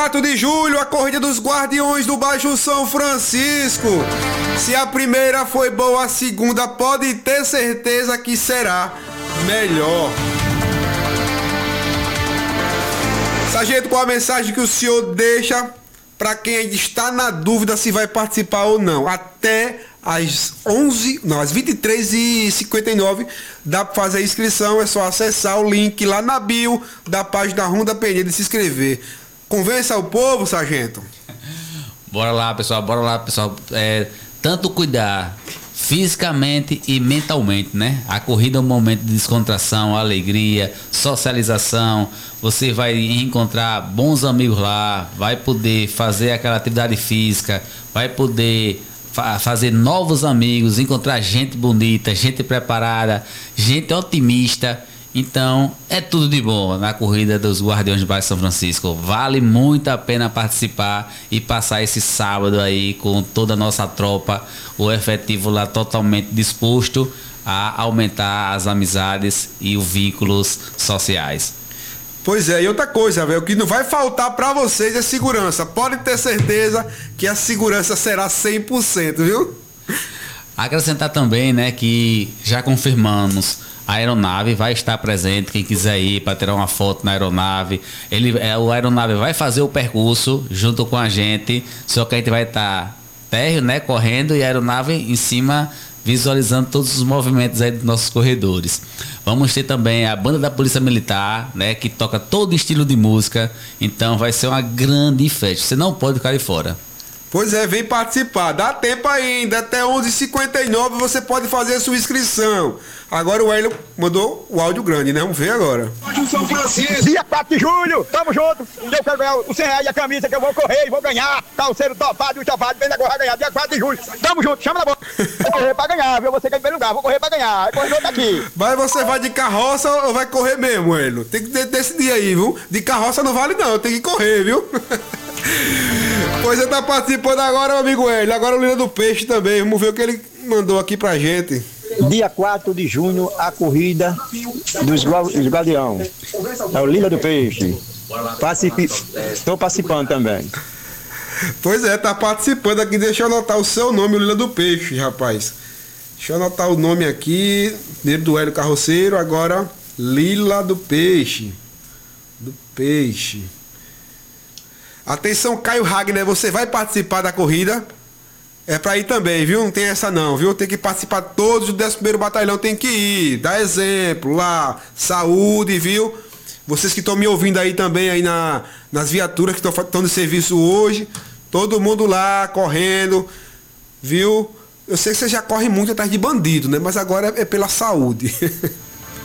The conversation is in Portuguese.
4 de julho, a corrida dos Guardiões do Baixo São Francisco. Se a primeira foi boa, a segunda pode ter certeza que será melhor. Sargento, qual a mensagem que o senhor deixa para quem ainda está na dúvida se vai participar ou não? Até às 23h59 dá para fazer a inscrição, é só acessar o link lá na bio da página Ronda Peneira e se inscrever. Convença o povo, sargento. Bora lá, pessoal, tanto cuidar fisicamente e mentalmente, né? A corrida é um momento de descontração, alegria, socialização. Você vai encontrar bons amigos lá, vai poder fazer aquela atividade física, vai poder fazer novos amigos, encontrar gente bonita, gente preparada, gente otimista. Então, é tudo de bom na corrida dos Guardiões do Baixo São Francisco. Vale muito a pena participar e passar esse sábado aí com toda a nossa tropa, o efetivo lá totalmente disposto a aumentar as amizades e os vínculos sociais. Pois é, e outra coisa, velho, o que não vai faltar para vocês é segurança. Pode ter certeza que a segurança será 100%, viu? Acrescentar também, né, que já confirmamos, a aeronave vai estar presente, quem quiser ir para tirar uma foto na aeronave. O aeronave vai fazer o percurso junto com a gente, só que a gente vai estar térreo, né, correndo, e a aeronave em cima visualizando todos os movimentos aí dos nossos corredores. Vamos ter também a banda da Polícia Militar, né, que toca todo estilo de música. Então vai ser uma grande festa, você não pode ficar de fora. Pois é, vem participar, dá tempo ainda, até 11h59 você pode fazer a sua inscrição. Agora o Hélio mandou o áudio grande, né? Vamos ver agora. São Francisco. Dia 4 de julho, tamo junto. Eu quero ganhar os 100 reais e a camisa que eu vou correr e vou ganhar. Calceiro topado e o topado, vem agora ganhar. Dia 4 de julho, tamo junto, chama na boca. Vou correr pra ganhar, viu? Você quer em primeiro lugar, vou correr pra ganhar. Aí corredor tá aqui. Mas você vai de carroça ou vai correr mesmo, Hélio? Tem que decidir aí, viu? De carroça não vale não, tem que correr, viu? Pois você tá participando agora, meu amigo Hélio. Agora o Lila do Peixe também. Vamos ver o que ele mandou aqui pra gente. Dia 4 de junho, a corrida dos Guardião. É o Lila do Peixe. Estou participando também. Pois é, tá participando aqui. Deixa eu anotar o seu nome, o Lila do Peixe, rapaz. Deixa eu anotar o nome aqui. Dele do Hélio Carroceiro. Agora, Lila do Peixe. Do Peixe. Atenção, Caio Ragner, você vai participar da corrida? É pra ir também, viu? Não tem essa não, viu? Tem que participar, todos do 11º Batalhão tem que ir. Dá exemplo lá, saúde, viu? Vocês que estão me ouvindo aí também, aí nas viaturas que estão de serviço hoje, todo mundo lá, correndo, viu? Eu sei que você já corre muito atrás de bandido, né? Mas agora é pela saúde.